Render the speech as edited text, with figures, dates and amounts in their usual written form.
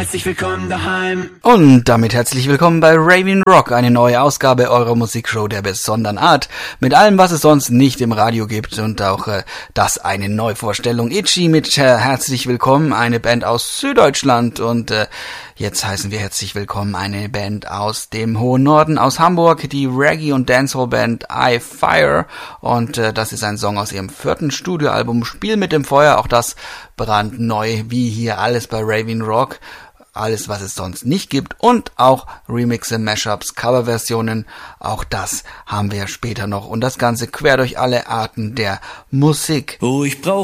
herzlich willkommen daheim. Und damit herzlich willkommen bei Raving Rock, eine neue Ausgabe eurer Musikshow der besonderen Art, mit allem, was es sonst nicht im Radio gibt und auch das eine Neuvorstellung. Itchy mit herzlich willkommen, eine Band aus Süddeutschland und jetzt heißen wir herzlich willkommen eine Band aus dem hohen Norden, aus Hamburg, die Reggae- und Dancehall-Band I Fire und das ist ein Song aus ihrem 4. Studioalbum Spiel mit dem Feuer, auch das brandneu, wie hier alles bei Raving Rock, alles was es sonst nicht gibt und auch Remixe, Mashups, Coverversionen, auch das haben wir später noch und das Ganze quer durch alle Arten der Musik. Oh, ich brauch